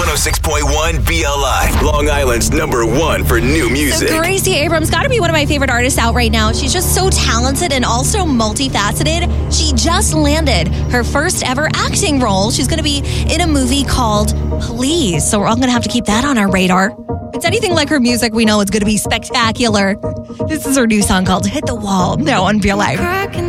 106.1 BLI, Long Island's #1 for new music. So Gracie Abrams got to be one of my favorite artists out right now. She's just so talented and also multifaceted. She just landed her first ever acting role. She's going to be in a movie called Please. So we're all going to have to keep that on our radar. If it's anything like her music, we know it's going to be spectacular. This is her new song called Hit the Wall. Now on BLI.